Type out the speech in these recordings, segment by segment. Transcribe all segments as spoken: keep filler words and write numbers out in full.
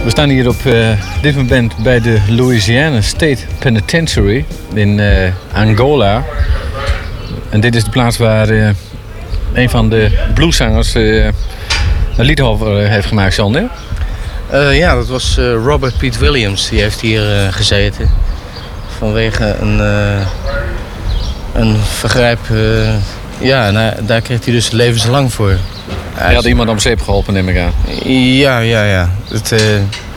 We staan hier op uh, dit moment bij de Louisiana State Penitentiary in uh, Angola. En dit is de plaats waar uh, een van de blueszangers uh, een lied over uh, heeft gemaakt, John, hè? Uh, ja, dat was uh, Robert Pete Williams. Die heeft hier uh, gezeten. Vanwege een, uh, een vergrijp. Uh, ja, nou, daar kreeg hij dus levenslang voor. Hij had iemand om zeep geholpen, neem ik aan. Ja, ja, ja. Het, uh,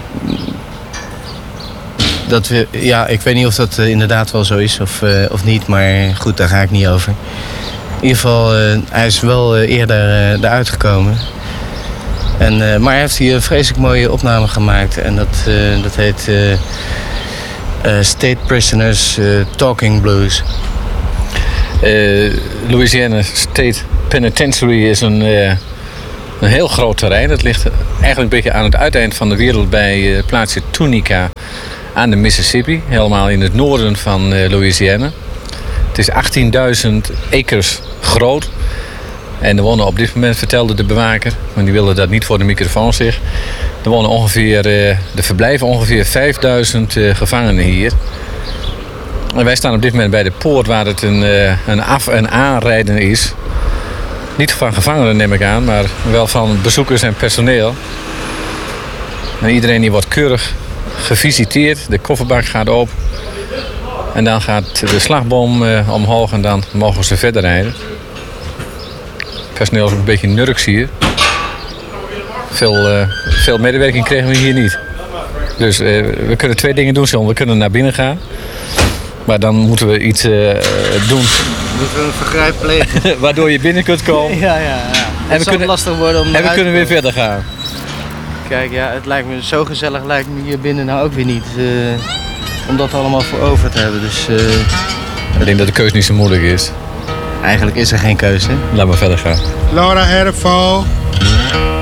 dat we, ja, ik weet niet of dat uh, inderdaad wel zo is of, uh, of niet. Maar goed, daar ga ik niet over. In ieder geval, uh, hij is wel uh, eerder uh, eruit gekomen. En, uh, maar hij heeft hier een vreselijk mooie opname gemaakt. En dat, uh, dat heet uh, uh, State Prisoners uh, Talking Blues. Uh, Louisiana State Penitentiary is een, uh, een heel groot terrein. Het ligt eigenlijk een beetje aan het uiteinde van de wereld bij het uh, plaatsje Tunica aan de Mississippi. Helemaal in het noorden van uh, Louisiana. Het is achttienduizend acres groot. En er wonen op dit moment, vertelde de bewaker, maar die wilde dat niet voor de microfoon zeggen. Er wonen ongeveer, uh, er verblijven ongeveer vijfduizend uh, gevangenen hier. En wij staan op dit moment bij de poort waar het een, uh, een af- en aanrijden is. Niet van gevangenen neem ik aan, maar wel van bezoekers en personeel. En iedereen die wordt keurig gevisiteerd. De kofferbak gaat open. En dan gaat de slagboom uh, omhoog en dan mogen ze verder rijden. Het personeel is een beetje nurks hier. Veel, uh, veel medewerking kregen we hier niet. Dus uh, we kunnen twee dingen doen, John. We kunnen naar binnen gaan. Maar dan moeten we iets uh, doen. Moeten we een vergrijp plegen? Waardoor je binnen kunt komen. Ja, ja, ja. En we kunnen lastig worden om En we kunnen weer verder gaan. Kijk, ja, het lijkt me zo gezellig lijkt me hier binnen nou ook weer niet. Uh, om dat allemaal voor over te hebben. Dus, uh... ik denk dat de keuze niet zo moeilijk is. Eigenlijk is er geen keuze. Laat maar verder gaan. Laura Herfo.